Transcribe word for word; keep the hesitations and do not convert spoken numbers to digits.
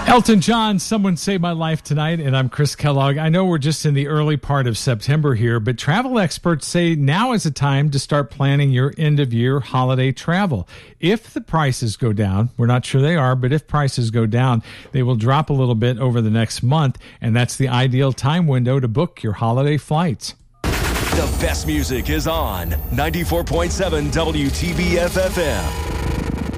Elton John, Someone Saved My Life Tonight, and I'm Chris Kellogg. I know we're just in the early part of September here, but travel experts say now is the time to start planning your end-of-year holiday travel. If the prices go down, we're not sure they are, but if prices go down, they will drop a little bit over the next month, and that's the ideal time window to book your holiday flights. The best music is on ninety-four point seven W T B F F M.